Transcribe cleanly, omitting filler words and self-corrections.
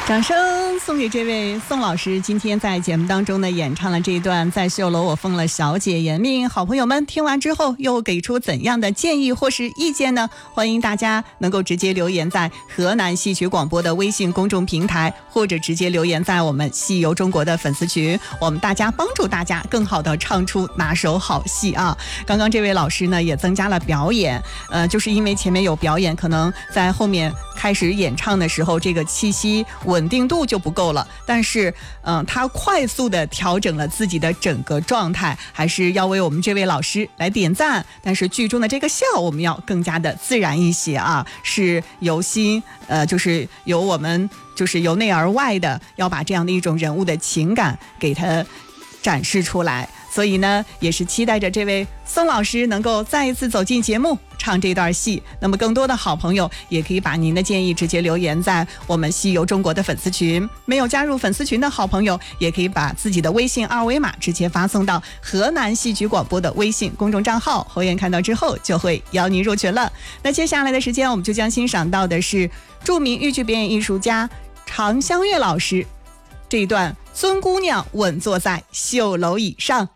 掌声送给这位宋老师，今天在节目当中呢演唱了这一段在绣楼我疯了小姐言命。好朋友们听完之后又给出怎样的建议或是意见呢？欢迎大家能够直接留言在河南戏曲广播的微信公众平台，或者直接留言在我们戏游中国的粉丝群，我们大家帮助大家更好的唱出拿手好戏啊。刚刚这位老师呢也增加了表演，就是因为前面有表演，可能在后面开始演唱的时候这个气息稳定度就不够了，但是他快速的调整了自己的整个状态，还是要为我们这位老师来点赞。但是剧中的这个笑我们要更加的自然一些啊，是由心就是由我们就是由内而外的要把这样的一种人物的情感给他展示出来。所以呢也是期待着这位宋老师能够再一次走进节目唱这段戏。那么更多的好朋友也可以把您的建议直接留言在我们戏游中国的粉丝群，没有加入粉丝群的好朋友也可以把自己的微信二维码直接发送到河南戏曲广播的微信公众账号，侯燕看到之后就会邀您入群了。那接下来的时间我们就将欣赏到的是著名豫剧表演艺术家常香月老师这一段尊姑娘稳坐在绣楼椅上。